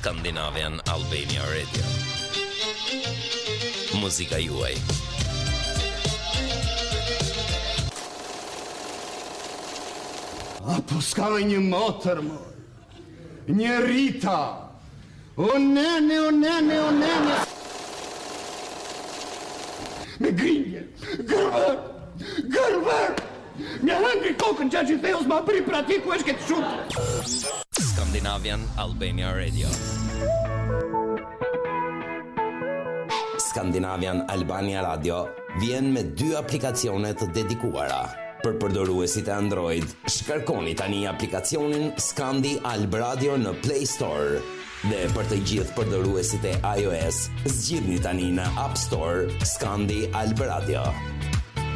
Scandinavian Albania Radio. Muzika juaj. Apo s'ka një motër, një Rita. O nene. Me grinje, gërver. Një hëngri kokën që që theos ma bri pra ti ku është këtë shumë. Scandinavian Albania Radio. Scandinavian Albania Radio vjen me 2 aplikacione të dedikuara. Për përdoruesit e Android, shkarkoni tani aplikacionin Scandi Alb Radio në Play Store. Dhe për të gjithë përdoruesit e iOS, zgjidhni tani në App Store Scandi Alb Radio.